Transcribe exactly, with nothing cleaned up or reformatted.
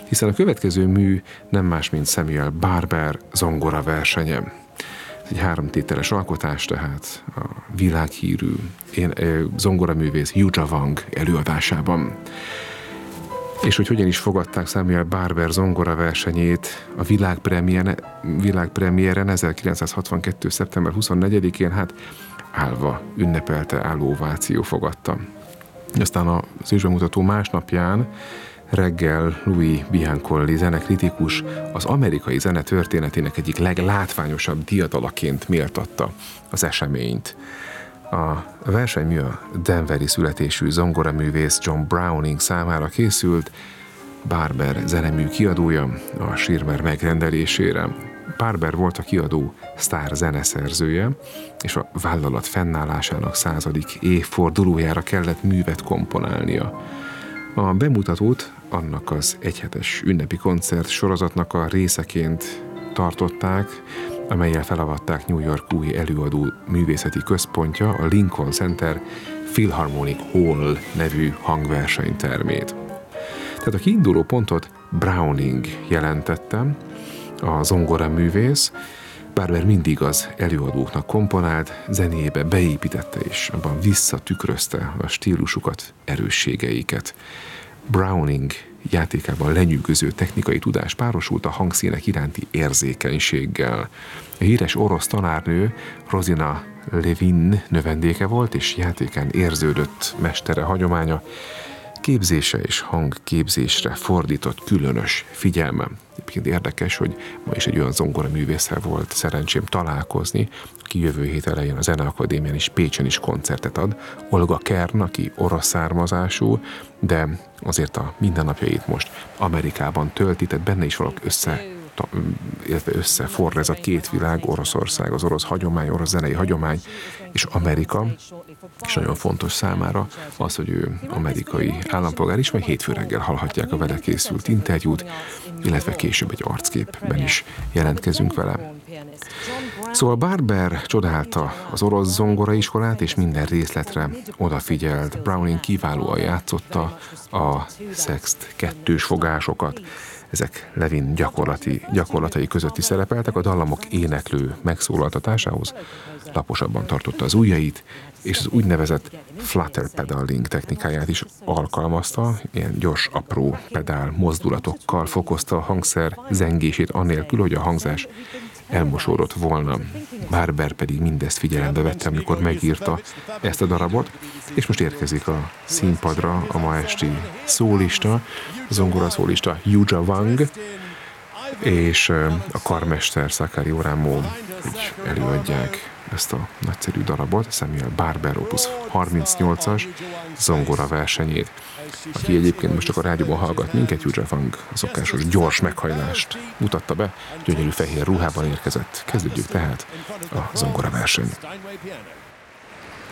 hiszen a következő mű nem más, mint Samuel Barber zongora versenye. Ez egy háromtételes alkotás, tehát a világhírű én, zongoraművész Yuja Wang előadásában. És hogy hogyan is fogadták Samuel Barber zongora versenyét a világpremiéren, világpremiéren ezerkilencszázhatvankettő. szeptember huszonnegyedikén, hát állva ünnepelte, álló ováció fogadta. Aztán az ősbemutató másnapján reggel Louis Biancoli zenekritikus az amerikai zene történetének egyik leglátványosabb diadalaként méltatta az eseményt. A versenymű a denveri születésű zongoraművész John Browning számára készült, Barber zenemű kiadója a Schirmer megrendelésére. Barber volt a kiadó sztár zeneszerzője, és a vállalat fennállásának századik évfordulójára kellett művet komponálnia. A bemutatót annak az egyhetes ünnepi koncert sorozatnak a részeként tartották, amellyel felavatták New York új előadó művészeti központja, a Lincoln Center Philharmonic Hall nevű hangversenytermét. Tehát a kiinduló pontot Browning jelentette, a zongoraművész. Barber mindig az előadóknak komponált, zenébe beépítette és abban visszatükrözte a stílusukat, erősségeiket. Browning játékában lenyűgöző technikai tudás párosult a hangszínek iránti érzékenységgel. A híres orosz tanárnő Rosina Levin növendéke volt, és játékán érződött mestere hagyománya, képzése és hangképzésre fordított különös figyelme. Egyébként érdekes, hogy ma is egy olyan zongoraművésszel volt szerencsém találkozni, aki jövő hét elején a Zeneakadémián is Pécsen is koncertet ad. Olga Kern, aki orosz származású, de azért a mindennapjait most Amerikában tölti, tehát benne is valaki össze illetve összeforr ez a két világ, Oroszország, az orosz hagyomány, orosz zenei hagyomány és Amerika, és nagyon fontos számára az, hogy ő amerikai állampolgár is, majd hétfő reggel hallhatják a vele készült interjút, illetve később egy arcképben is jelentkezünk vele. Szóval Barber csodálta az orosz zongoraiskolát, és minden részletre odafigyelt. Browning kiválóan játszotta a szext kettős fogásokat, ezek Levin gyakorlati, gyakorlatai közötti szerepeltek, a dallamok éneklő megszólaltatásához laposabban tartotta az ujjait, és az úgynevezett flutter pedaling technikáját is alkalmazta, ilyen gyors, apró pedál mozdulatokkal fokozta a hangszer zengését annélkül, hogy a hangzás elmosódott volna. Barber pedig mindezt figyelembe vette, amikor megírta ezt a darabot, és most érkezik a színpadra a ma esti szólista, zongora szólista Yuja Wang, és a karmester Sakari Oramo, hogy előadják ezt a nagyszerű darabot, Samuel Barber opus harmincnyolcas zongora versenyét. Aki egyébként most csak a rádióban hallgat minket, Yuja Wang a szokásos gyors meghajlást mutatta be, gyönyörű fehér ruhában érkezett. Kezdődjük tehát a zongora versenyt.